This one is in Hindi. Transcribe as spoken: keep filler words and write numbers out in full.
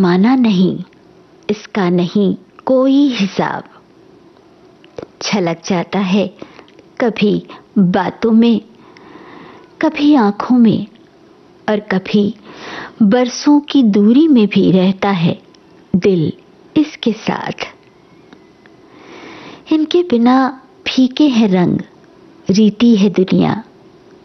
पैमाना नहीं, इसका नहीं कोई हिसाब। छलक जाता है कभी बातों में, कभी आंखों में, और कभी बरसों की दूरी में भी रहता है दिल इसके साथ। इनके बिना फीके हैं रंग, रीति है दुनिया,